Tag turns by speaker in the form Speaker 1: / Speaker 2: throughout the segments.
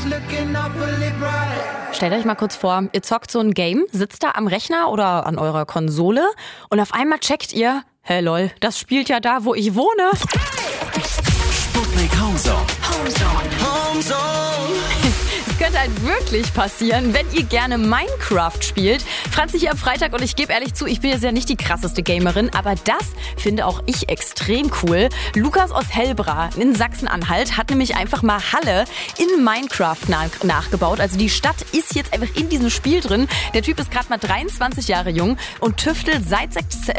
Speaker 1: Stellt euch mal kurz vor, ihr zockt so ein Game, sitzt da am Rechner oder an eurer Konsole und auf einmal checkt ihr, hey lol, das spielt ja da, wo ich wohne.
Speaker 2: Sputnik Homezone.
Speaker 1: Das könnte halt wirklich passieren, wenn ihr gerne Minecraft spielt. Franzi hier am Freitag und ich gebe ehrlich zu, ich bin jetzt ja nicht die krasseste Gamerin, aber das finde auch ich extrem cool. Lukas aus Hellbra in Sachsen-Anhalt hat nämlich einfach mal Halle in Minecraft nachgebaut. Also die Stadt ist jetzt einfach in diesem Spiel drin. Der Typ ist gerade mal 23 Jahre jung und tüftelt seit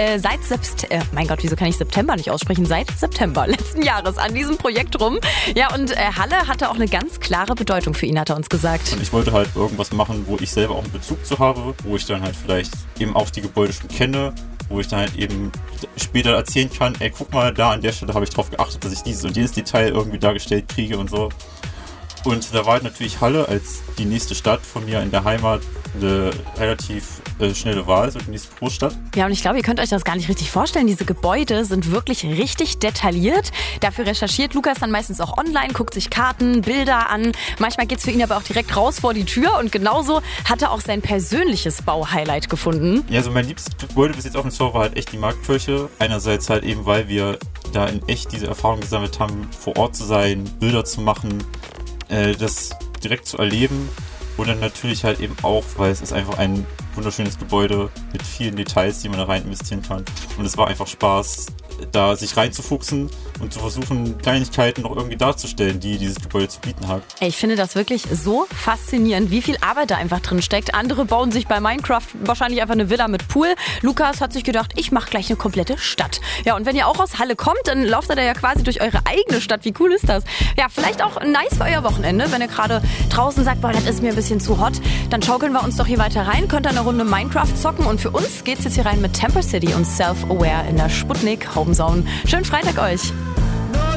Speaker 1: September nicht aussprechen, seit September letzten Jahres an diesem Projekt rum. Ja, und Halle hatte auch eine ganz klare Bedeutung für ihn, hat er uns gesagt.
Speaker 3: Und ich wollte halt irgendwas machen, wo ich selber auch einen Bezug zu habe, wo ich dann halt vielleicht eben auch die Gebäude schon kenne, wo ich dann halt eben später erzählen kann, ey, guck mal, da an der Stelle habe ich drauf geachtet, dass ich dieses und jenes Detail irgendwie dargestellt kriege und so. Und da war halt natürlich Halle als die nächste Stadt von mir in der Heimat eine relativ schnelle Wahl, so die nächste Großstadt.
Speaker 1: Ja, und ich glaube, ihr könnt euch das gar nicht richtig vorstellen. Diese Gebäude sind wirklich richtig detailliert. Dafür recherchiert Lukas dann meistens auch online, guckt sich Karten, Bilder an. Manchmal geht's für ihn aber auch direkt raus vor die Tür und genauso hat er auch sein persönliches Bauhighlight gefunden.
Speaker 3: Ja, also mein liebstes Gebäude bis jetzt auf dem Server war halt echt die Marktkirche. Einerseits halt eben, weil wir da in echt diese Erfahrung gesammelt haben, vor Ort zu sein, Bilder zu machen, das direkt zu erleben und dann natürlich halt eben auch, weil es ist einfach ein wunderschönes Gebäude mit vielen Details, die man da rein investieren kann. Und es war einfach Spaß, da sich reinzufuchsen und zu versuchen, Kleinigkeiten noch irgendwie darzustellen, die dieses Gebäude zu bieten hat.
Speaker 1: Ich finde das wirklich so faszinierend, wie viel Arbeit da einfach drin steckt. Andere bauen sich bei Minecraft wahrscheinlich einfach eine Villa mit Pool. Lukas hat sich gedacht, ich mache gleich eine komplette Stadt. Ja, und wenn ihr auch aus Halle kommt, dann lauft ihr da ja quasi durch eure eigene Stadt. Wie cool ist das? Ja, vielleicht auch nice für euer Wochenende, wenn ihr gerade draußen sagt, boah, das ist mir ein bisschen zu hot. Dann schaukeln wir uns doch hier weiter rein, könnt ihr eine Runde Minecraft zocken und für uns geht's jetzt hier rein mit Temper City und Self-Aware in der Sputnik Homezone. Schönen Freitag euch!